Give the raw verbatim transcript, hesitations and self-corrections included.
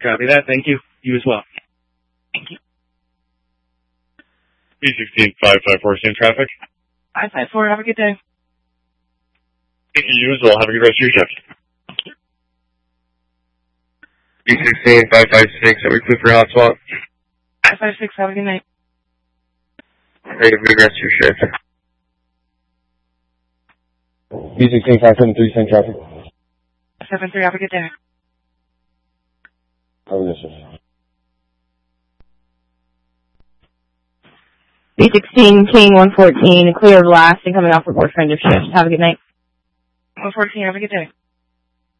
Copy that. Thank you. You as well. Thank you. B sixteen five five four, same traffic. five five four, have a good day. Thank you, you as well. Have a good rest of your shift. B sixteen five five six, are we clear for hot swap? five five six, have a good night. Great, have a good rest of your shift. B sixteen five seven three, same traffic. seven three, have a good day. Have a good shift. B sixteen, King one fourteen, clear of last and coming off report for end of shift. Have a good night. one fourteen, have a good day.